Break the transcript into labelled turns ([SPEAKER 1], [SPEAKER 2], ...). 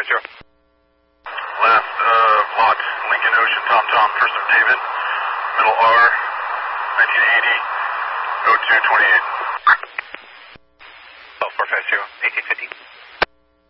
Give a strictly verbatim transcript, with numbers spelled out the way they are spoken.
[SPEAKER 1] five zero.
[SPEAKER 2] Last uh, lot, Lincoln Ocean, Tom Tom, first of David, middle R, nineteen eighty, oh two twenty-eight.
[SPEAKER 1] Oh, four five zero, eighteen fifty.